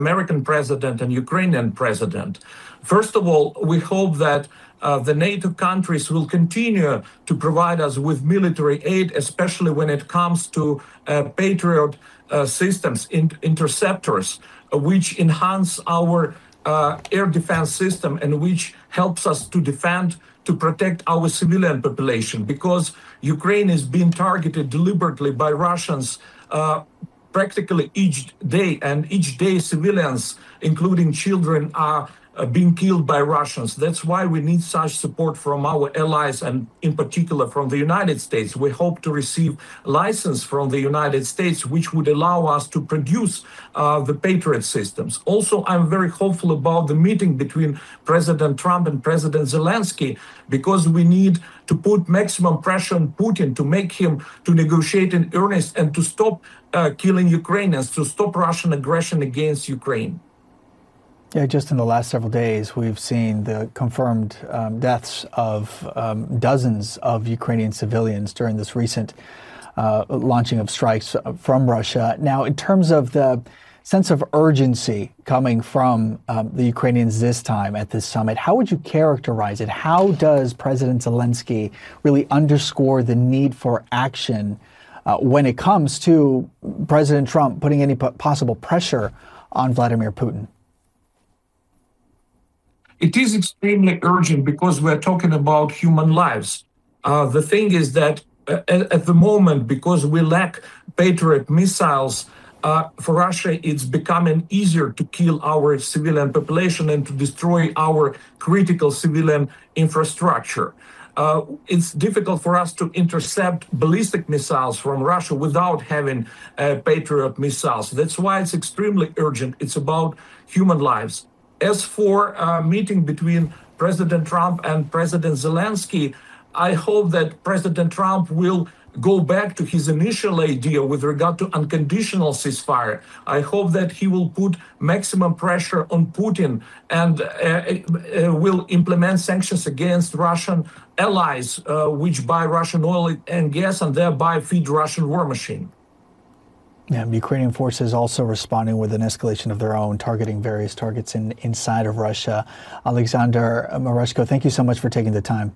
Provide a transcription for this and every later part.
American president and Ukrainian president. First of all, we hope that the NATO countries will continue to provide us with military aid, especially when it comes to Patriot systems, interceptors, which enhance our air defense system and which helps us to protect our civilian population, because Ukraine is being targeted deliberately by Russians practically each day, and each day civilians, including children, are being killed by Russians. That's why we need such support from our allies, and in particular from the United States. We hope to receive license from the United States, which would allow us to produce the Patriot systems. Also, I'm very hopeful about the meeting between President Trump and President Zelensky, because we need to put maximum pressure on Putin to make him to negotiate in earnest and to stop killing Ukrainians, to stop Russian aggression against Ukraine. Yeah, just in the last several days, we've seen the confirmed deaths of dozens of Ukrainian civilians during this recent launching of strikes from Russia. Now, in terms of the sense of urgency coming from the Ukrainians this time at this summit, how would you characterize it? How does President Zelensky really underscore the need for action when it comes to President Trump putting any possible pressure on Vladimir Putin? It is extremely urgent because we're talking about human lives. The thing is that at the moment, because we lack Patriot missiles, for Russia, it's becoming easier to kill our civilian population and to destroy our critical civilian infrastructure. It's difficult for us to intercept ballistic missiles from Russia without having Patriot missiles. That's why it's extremely urgent. It's about human lives. As for a meeting between President Trump and President Zelensky, I hope that President Trump will go back to his initial idea with regard to unconditional ceasefire. I hope that he will put maximum pressure on Putin and will implement sanctions against Russian allies, which buy Russian oil and gas and thereby feed Russian war machine. Yeah, Ukrainian forces also responding with an escalation of their own, targeting various targets inside of Russia. Alexander Mereshko, thank you so much for taking the time.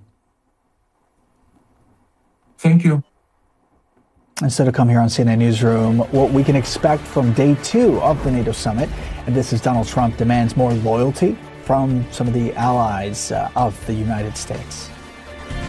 Thank you. Instead to come here on CNN Newsroom, what we can expect from day 2 of the NATO summit. And this is Donald Trump demands more loyalty from some of the allies of the United States.